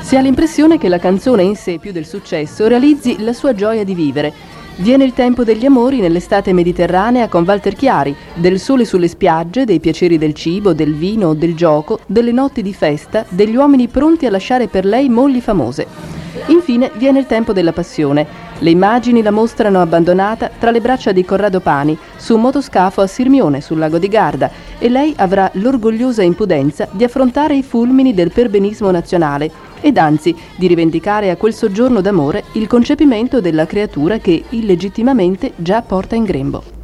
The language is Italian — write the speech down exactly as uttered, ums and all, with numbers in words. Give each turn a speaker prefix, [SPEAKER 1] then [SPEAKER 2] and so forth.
[SPEAKER 1] Si ha l'impressione che la canzone in sé, più del successo, realizzi la sua gioia di vivere. Viene il tempo degli amori nell'estate mediterranea con Walter Chiari, del sole sulle spiagge, dei piaceri del cibo, del vino o del gioco, delle notti di festa, degli uomini pronti a lasciare per lei mogli famose. Infine viene il tempo della passione. Le immagini la mostrano abbandonata tra le braccia di Corrado Pani, su un motoscafo a Sirmione, sul lago di Garda, e lei avrà l'orgogliosa impudenza di affrontare i fulmini del perbenismo nazionale ed anzi di rivendicare a quel soggiorno d'amore il concepimento della creatura che illegittimamente già porta in grembo.